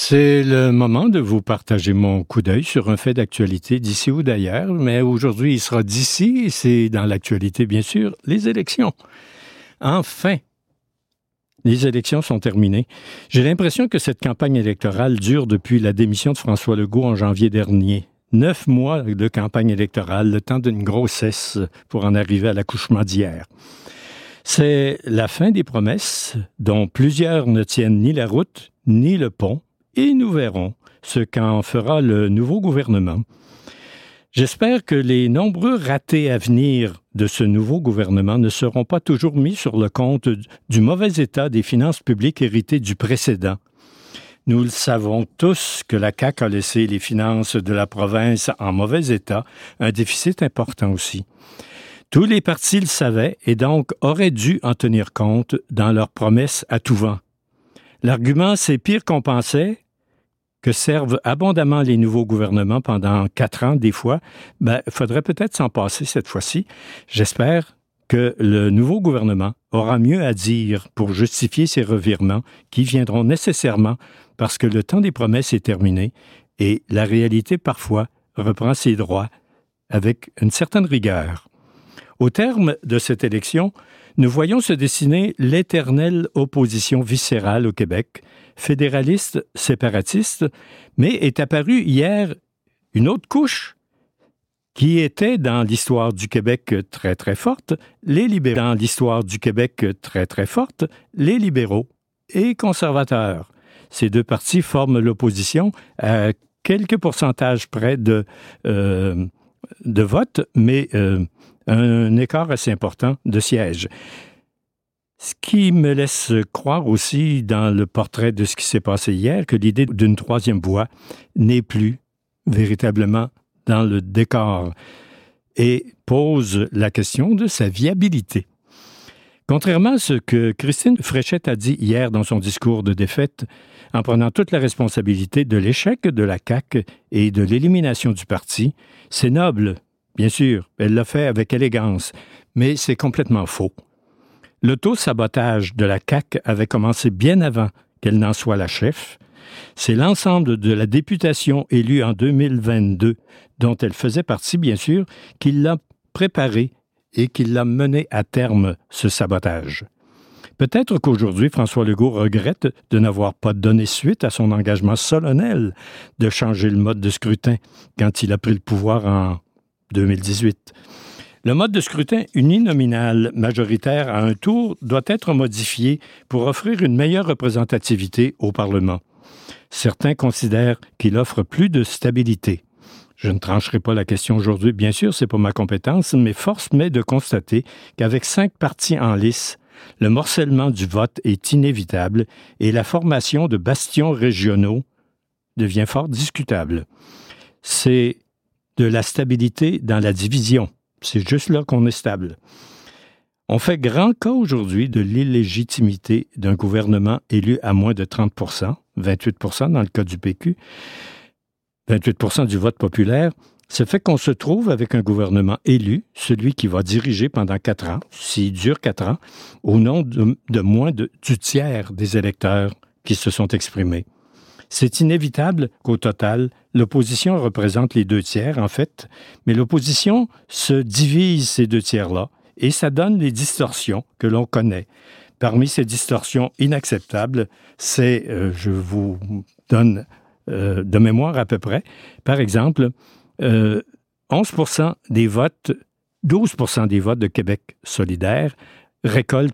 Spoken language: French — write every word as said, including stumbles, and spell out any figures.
C'est le moment de vous partager mon coup d'œil sur un fait d'actualité d'ici ou d'ailleurs, mais aujourd'hui il sera d'ici et c'est dans l'actualité bien sûr, les élections. Enfin, les élections sont terminées. J'ai l'impression que cette campagne électorale dure depuis la démission de François Legault en janvier dernier. Neuf mois de campagne électorale, le temps d'une grossesse pour en arriver à l'accouchement d'hier. C'est la fin des promesses dont plusieurs ne tiennent ni la route ni le pont. Et nous verrons ce qu'en fera le nouveau gouvernement. J'espère que les nombreux ratés à venir de ce nouveau gouvernement ne seront pas toujours mis sur le compte du mauvais état des finances publiques héritées du précédent. Nous le savons tous que la C A Q a laissé les finances de la province en mauvais état, un déficit important aussi. Tous les partis le savaient et donc auraient dû en tenir compte dans leurs promesses à tout vent. L'argument, c'est pire qu'on pensait, que servent abondamment les nouveaux gouvernements pendant quatre ans, des fois. Ben, il faudrait peut-être s'en passer cette fois-ci. J'espère que le nouveau gouvernement aura mieux à dire pour justifier ces revirements qui viendront nécessairement parce que le temps des promesses est terminé et la réalité, parfois, reprend ses droits avec une certaine rigueur. Au terme de cette élection, nous voyons se dessiner l'éternelle opposition viscérale au Québec, fédéraliste, séparatiste, mais est apparue hier une autre couche qui était dans l'histoire du Québec très, très forte, les libéraux. Dans l'histoire du Québec très, très forte, les libéraux et conservateurs. Ces deux partis forment l'opposition à quelques pourcentages près de, euh, de vote, mais euh, un écart assez important de sièges. Ce qui me laisse croire aussi dans le portrait de ce qui s'est passé hier que l'idée d'une troisième voie n'est plus véritablement dans le décor et pose la question de sa viabilité. Contrairement à ce que Christine Fréchette a dit hier dans son discours de défaite, en prenant toute la responsabilité de l'échec de la C A Q et de l'élimination du parti, c'est noble, bien sûr, elle l'a fait avec élégance, mais c'est complètement faux. L'auto-sabotage de la C A Q avait commencé bien avant qu'elle n'en soit la chef. C'est l'ensemble de la députation élue en deux mille vingt-deux, dont elle faisait partie, bien sûr, qui l'a préparé et qui l'a mené à terme, ce sabotage. Peut-être qu'aujourd'hui, François Legault regrette de n'avoir pas donné suite à son engagement solennel de changer le mode de scrutin quand il a pris le pouvoir en deux mille dix-huit. Le mode de scrutin uninominal majoritaire à un tour doit être modifié pour offrir une meilleure représentativité au Parlement. Certains considèrent qu'il offre plus de stabilité. Je ne trancherai pas la question aujourd'hui, bien sûr, c'est pas ma compétence, mais force m'est de constater qu'avec cinq partis en lice, le morcellement du vote est inévitable et la formation de bastions régionaux devient fort discutable. C'est de la stabilité dans la division. C'est juste là qu'on est stable. On fait grand cas aujourd'hui de l'illégitimité d'un gouvernement élu à moins de trente pour cent, vingt-huit pour cent dans le cas du P Q, vingt-huit pour cent du vote populaire. Ce fait qu'on se trouve avec un gouvernement élu, celui qui va diriger pendant quatre ans, s'il dure quatre ans, au nom de, de moins de, du tiers des électeurs qui se sont exprimés. C'est inévitable qu'au total, l'opposition représente les deux tiers, en fait, mais l'opposition se divise ces deux tiers-là et ça donne les distorsions que l'on connaît. Parmi ces distorsions inacceptables, c'est, euh, je vous donne euh, de mémoire à peu près, par exemple, euh, onze pour cent des votes, douze pour cent des votes de Québec solidaire récoltent